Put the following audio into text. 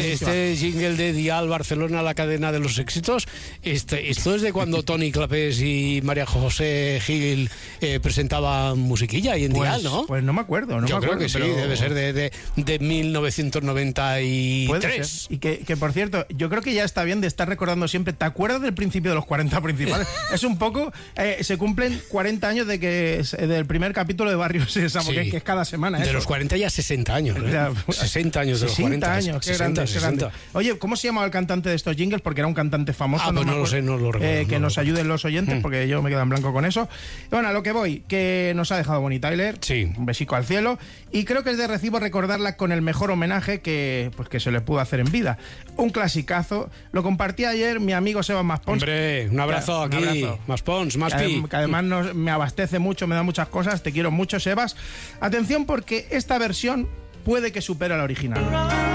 este jingle de Dial Barcelona, la cadena de los éxitos, esto es de cuando Toni Clapés y María José Gil presentaban musiquilla ahí en Dial, ¿no? Pues no me acuerdo. Yo creo que sí, debe ser de 1993. Puede ser. Y que por cierto, yo creo que ya está bien de estar recordando siempre. ¿Te acuerdas del principio de los 40 principales? Es un poco, se cumplen 40 años del primer capítulo de Barrio Sésamo, que es cada semana. De los 40 ya 60 años, ¿eh? 60 años de los 40. 60 años, qué grande, qué grande. Oye, ¿cómo se llamaba el cantante de estos jingles? Porque era un cantante famoso. Pues no lo sé, no lo recuerdo. Que nos ayuden los oyentes, porque yo me quedo en blanco con eso. Bueno, a lo que voy, que nos ha dejado Bonnie Tyler. Sí. Un besico al cielo. Y creo que es de recibo recordarla con el mejor homenaje que se le pudo hacer en vida. Un clasicazo. Lo compartí ayer mi amigo Sebas Maspons. Hombre, un abrazo aquí. Un abrazo. Maspons, Maspi. Que además me abastece mucho, me da muchas cosas. Te quiero mucho, Sebas. Atención, porque esta versión puede que supere a la original.